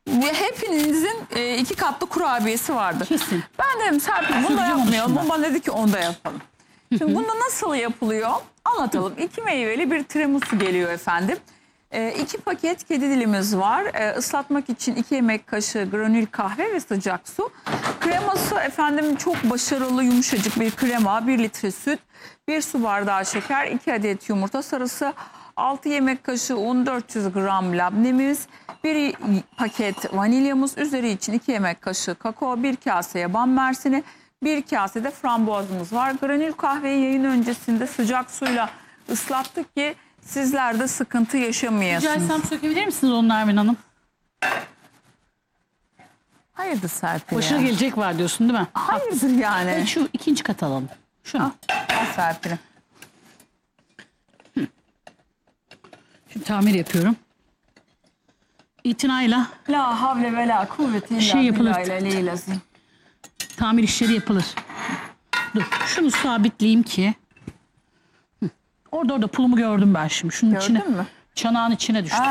hepinizin 2 katlı kurabiyesi vardı. Kesin. Ben dedim Serpil bunu da yapmayalım. Baba dedi ki onu da yapalım. Şimdi bunda nasıl yapılıyor? Anlatalım. 2 meyveli bir tiramisu geliyor efendim. 2 paket kedi dilimiz var. Islatmak için 2 yemek kaşığı granül kahve ve sıcak su. Kreması efendim çok başarılı yumuşacık bir krema. 1 litre süt, 1 su bardağı şeker, 2 adet yumurta sarısı, 6 yemek kaşığı un, 400 gram labnemiz, 1 paket vanilyamız, üzeri için 2 yemek kaşığı kakao, 1 kase yaban mersini, 1 kase de frambuazımız var. Granül kahveyi yayın öncesinde sıcak suyla ıslattık ki sizler de sıkıntı yaşamayasınız. Rica etsem sökebilir misiniz onu Nermin Hanım? Hayırdır Serpil Başına ya? gelecek var diyorsun değil mi? Hayırdır yani? Şu ikinci kat alalım. Şunu. Al Serpil. Şimdi tamir yapıyorum. İtinayla La havle ve la kuvvete illa şey yapılır. billahi tamir işleri yapılır. Dur şunu sabitleyeyim ki. Orada pulumu gördüm ben şimdi. Şunun Gördün içine, mü? çanağın içine düştü.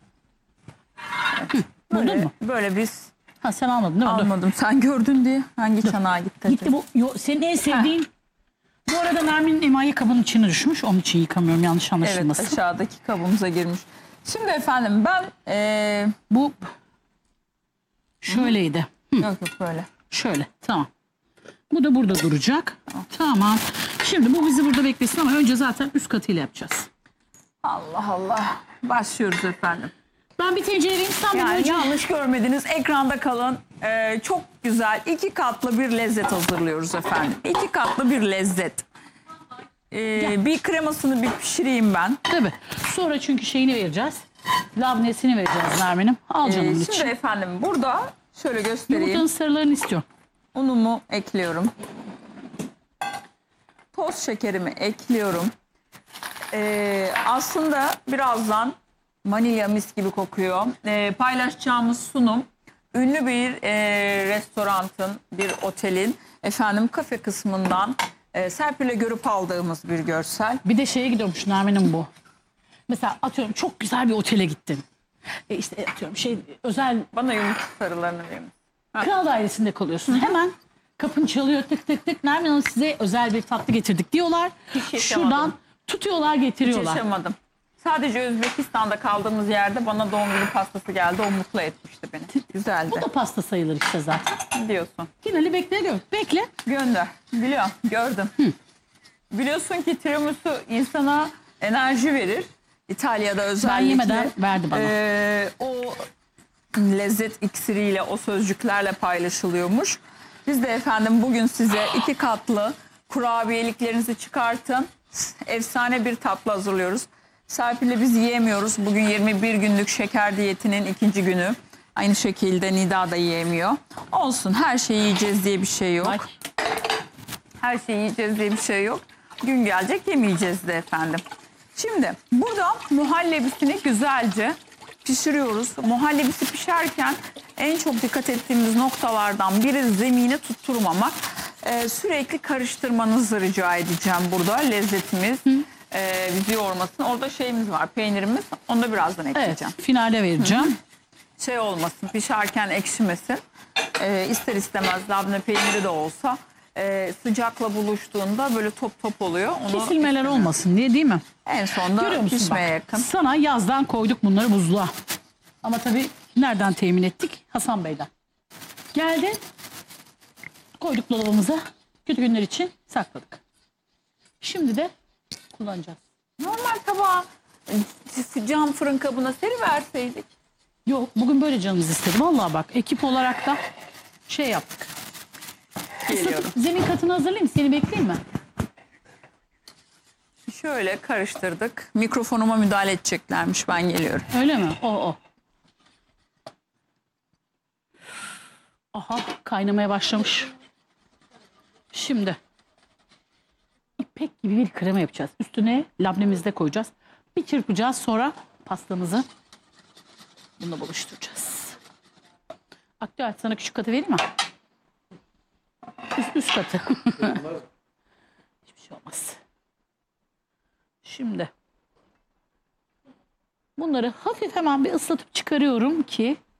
Buldun Böyle, mu? böyle biz Ha sen almadın değil mi? Dur. almadım. Sen gördün diye hangi çanağa gitti? Gitti bu. Senin en sevdiğin. Bu arada Nermin'in emaye kabının içine düşmüş. Onun için yıkamıyorum, yanlış anlaşılmasın. Evet, aşağıdaki kabımıza girmiş. Şimdi efendim ben Bu şöyleydi. yok yok böyle. Şöyle, tamam. Bu da burada duracak. Tamam. Şimdi bu bizi burada beklesin ama önce zaten üst katıyla yapacağız. Allah Allah. Başlıyoruz efendim. Ben bir tencere vereyim, sen bunu Yani önce... yanlış görmediniz. Ekranda kalın. Çok güzel 2 katlı bir lezzet hazırlıyoruz efendim. 2 katlı bir lezzet. Bir kremasını bir pişireyim ben. Tabii. Sonra çünkü şeyini vereceğiz. Labnesini vereceğiz Nermin'im. Al canım Şimdi için. efendim burada şöyle göstereyim. Yumurtanın sarılarını istiyorum. Unumu ekliyorum. Toz şekerimi ekliyorum. Aslında birazdan vanilya mis gibi kokuyor. Paylaşacağımız sunum ünlü bir restoranın, bir otelin efendim kafe kısmından Serpil'le görüp aldığımız bir görsel. Bir de şeye gidiyormuş Nermin'im bu. Mesela atıyorum çok güzel bir otele gittin. İşte atıyorum özel Bana yumurta sarılarını verin. kral dairesinde kalıyorsun. Hemen kapın çalıyor, tık tık tık. Nermin Hanım size özel bir tatlı getirdik diyorlar. Hiç yaşamadım. Şuradan tutuyorlar, Hiç getiriyorlar. yaşamadım. Sadece Özbekistan'da kaldığımız yerde bana doğum günü pastası geldi. O mutlu etmişti beni. Güzeldi. Bu da pasta sayılır işte zaten. Diyorsun. Finali bekle. Bekle. Gönder. Biliyorum. Gördüm. Biliyorsun ki tiramisu insana enerji verir. İtalya'da özellikle. Ben yemeden verdi bana. O lezzet iksiriyle, o sözcüklerle paylaşılıyormuş. Biz de efendim bugün size 2 katlı kurabiyeliklerinizi çıkartın. Efsane bir tatlı hazırlıyoruz. Serpil'le biz yiyemiyoruz. Bugün 21 günlük şeker diyetinin 2. günü. Aynı şekilde Nida da yiyemiyor. Olsun, her şeyi yiyeceğiz diye bir şey yok. Ay. Her şeyi yiyeceğiz diye bir şey yok. Gün gelecek yemeyeceğiz de efendim. Şimdi burada muhallebisini güzelce pişiriyoruz. Muhallebisi pişerken en çok dikkat ettiğimiz noktalardan biri zemini tutturmamak. Sürekli karıştırmanızı rica edeceğim burada. Lezzetimiz bizi yormasın. Orada şeyimiz var, peynirimiz. Onu da birazdan ekleyeceğim. Evet, finale vereceğim. Şey olmasın, pişerken ekşimesin. İster istemez labne peyniri de olsa sıcakla buluştuğunda böyle top top oluyor. Onu Kesilmeler olmasın diye, değil mi? en sonunda Görüyor musun pişmeye bak, yakın. sana yazdan koyduk bunları buzluğa. Ama tabii nereden temin ettik? Hasan Bey'den. Geldi. Koyduk dolabımıza. Kötü günler için sakladık. Şimdi de kullanacağız. Normal tabağa cam fırın kabına seriverseydik. Yok, bugün böyle canımız istedi. Vallahi bak, ekip olarak da şey yaptık. Geliyorum. Zemin katını hazırlayayım mı? Seni bekleyeyim mi? Şöyle karıştırdık. Mikrofonuma müdahale edeceklermiş. Ben geliyorum. Öyle mi? O. Aha, kaynamaya başlamış. Şimdi ipek gibi bir krema yapacağız. Üstüne labnemizi de koyacağız. Bir çırpacağız, sonra pastamızı bununla buluşturacağız. Aktüel, sana küçük katı vereyim mi? Üst katı. Hiçbir şey olmaz. Şimdi bunları hafif hemen bir ıslatıp çıkarıyorum ki